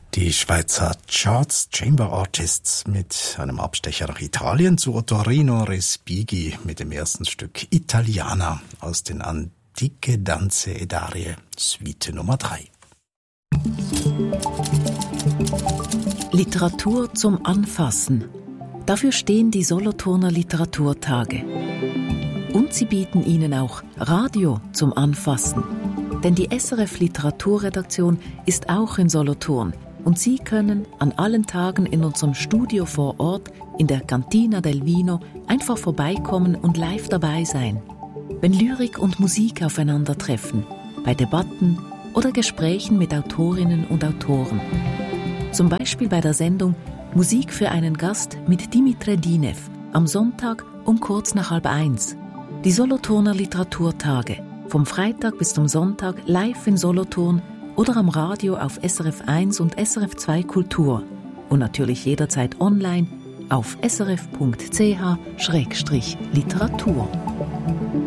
Die Schweizer Charts Chamber Artists mit einem Abstecher nach Italien zu Ottorino Respighi mit dem ersten Stück Italiana aus den Antiche Danze ed Arie, Suite Nummer 3. Literatur zum Anfassen. Dafür stehen die Solothurner Literaturtage. Und sie bieten Ihnen auch Radio zum Anfassen. Denn die SRF Literaturredaktion ist auch in Solothurn. Und Sie können an allen Tagen in unserem Studio vor Ort, in der Cantina del Vino, einfach vorbeikommen und live dabei sein. Wenn Lyrik und Musik aufeinandertreffen, bei Debatten oder Gesprächen mit Autorinnen und Autoren. Zum Beispiel bei der Sendung Musik für einen Gast mit Dimitri Dinev am Sonntag um kurz nach 12:30. Die Solothurner Literaturtage, vom Freitag bis zum Sonntag live in Solothurn oder am Radio auf SRF 1 und SRF 2 Kultur und natürlich jederzeit online auf srf.ch/literatur.